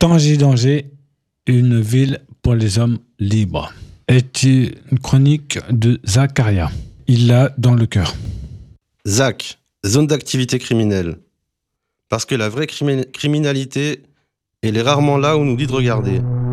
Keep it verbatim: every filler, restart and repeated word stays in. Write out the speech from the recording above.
Tanger Danger, une ville pour les hommes libres, est une chronique de Zacharia. Il l'a dans le cœur. Zach, zone d'activité criminelle. Parce que la vraie crimi- criminalité, elle est rarement là où on nous dit de regarder.